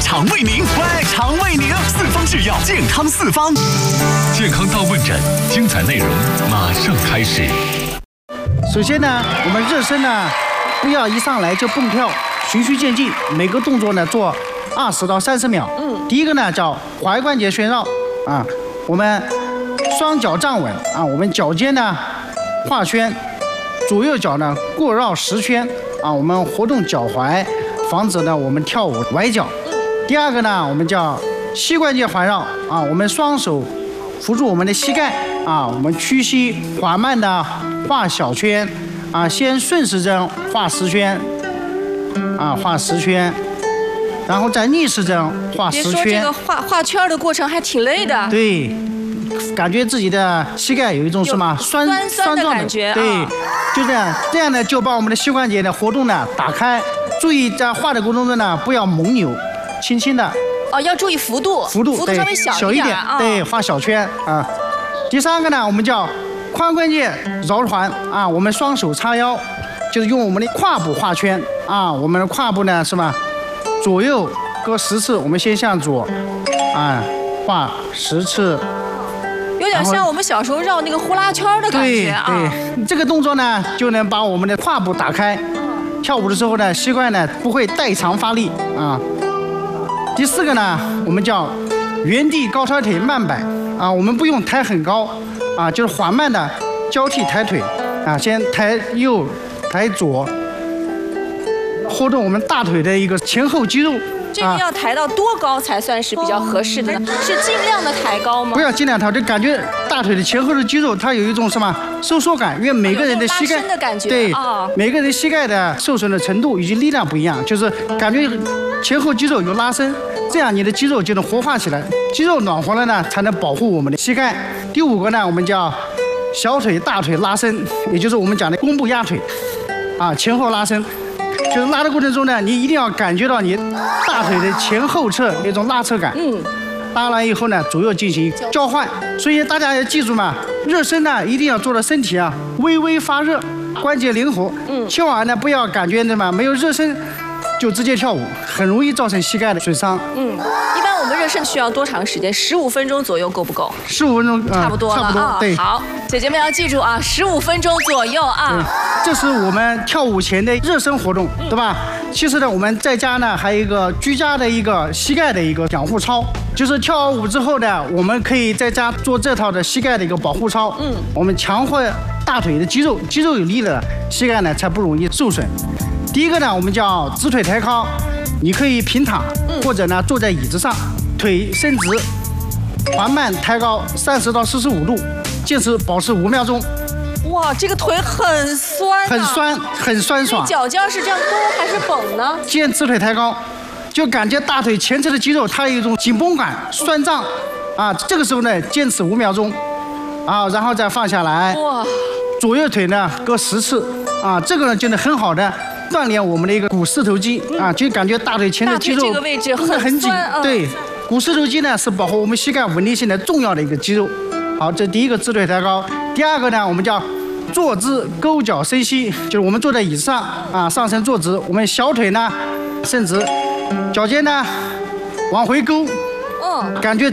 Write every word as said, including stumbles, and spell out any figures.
肠为您，外肠为您，四方制药，健康四方，健康到问诊，精彩内容马上开始。 首先呢，我们热身呢，不要一上来就蹦跳，循序渐进，每个动作呢做二十到三十秒。嗯，第一个呢叫踝关节旋绕啊，我们双脚站稳啊，我们脚尖呢画圈，左右脚呢过绕十圈啊，我们活动脚踝，防止呢我们跳舞崴脚。第二个呢，我们叫膝关节环绕啊，我们双手扶住我们的膝盖啊，我们屈膝缓慢的画小圈啊，先顺时针画十圈啊，画十圈，然后再逆时针画十圈。 别说这个画画圈的过程还挺累的。 对，感觉自己的膝盖有一种什么酸酸酸的感觉。 对，就这样，这样呢就把我们的膝关节的活动呢打开。注意在画的过程中呢不要猛扭，轻轻的。 哦，要注意幅度， 幅度幅度稍微小一点， 小一点，对，画小圈啊。第三个呢，我们叫髋关节绕环啊，我们双手叉腰，就是用我们的胯部画圈啊。我们的胯部呢是吧，左右各十次，我们先向左啊画十次， 有点像我们小时候绕那个呼啦圈的感觉啊。 对对，这个动作呢就能把我们的胯部打开，跳舞的时候呢膝盖呢不会代偿发力啊。第四个呢，我们叫原地高抬腿慢摆啊，我们不用抬很高啊，就是缓慢的交替抬腿啊，先抬右，抬左，活动我们大腿的一个前后肌肉。 这个要抬到多高才算是比较合适的呢？是尽量的抬高吗？ 不要尽量抬，就感觉大腿的前后的肌肉它有一种什么收缩感，因为每个人的膝盖的感觉对、哦、每个人膝盖的受损的程度以及力量不一样，就是感觉前后肌肉有拉伸，这样你的肌肉就能活化起来，肌肉暖和了呢，才能保护我们的膝盖。第五个呢，我们叫小腿大腿拉伸，也就是我们讲的弓步压腿啊，前后拉伸。就是拉的过程中呢，你一定要感觉到你大腿的前后侧那种拉扯感。嗯，拉完以后呢，左右进行交换。所以大家要记住嘛，热身呢一定要做到身体啊微微发热，关节灵活。嗯，千万呢不要感觉那么没有热身就直接跳舞，很容易造成膝盖的损伤。 嗯，一般我们热身需要多长时间？十五分钟左右够不够？ 十五分钟、呃、 差不多了差不多啊。 对， 好，姐姐们要记住啊，十五分钟左右啊。 这是我们跳舞前的热身活动，对吧？其实呢，我们在家呢还有一个居家的一个膝盖的一个养护操，就是跳完舞之后呢，我们可以在家做这套的膝盖的一个保护操。嗯，我们强化大腿的肌肉，肌肉有力了，膝盖呢才不容易受损。第一个呢，我们叫直腿抬高，你可以平躺，或者呢坐在椅子上，腿伸直，缓慢抬高三十到四十五度，坚持保持五秒钟。 哇，这个腿很酸、啊， 很酸，很酸爽。 脚尖是这样弓还是绷呢？ 先直腿抬高，就感觉大腿前侧的肌肉它有一种紧绷感、酸胀啊。这个时候呢，坚持五秒钟，啊，然后再放下来。哇，左右腿呢各十次啊，这个呢就能很好的锻炼我们的一个股四头肌啊，就感觉大腿前侧肌肉这个位置很很紧。 嗯、 对，股四头肌呢是保护我们膝盖稳定性的重要的一个肌肉。好，这第一个直腿抬高。第二个呢，我们叫坐姿勾脚伸膝，就是我们坐在椅子上啊，上身坐直，我们小腿呢伸直，脚尖呢往回勾，嗯，感觉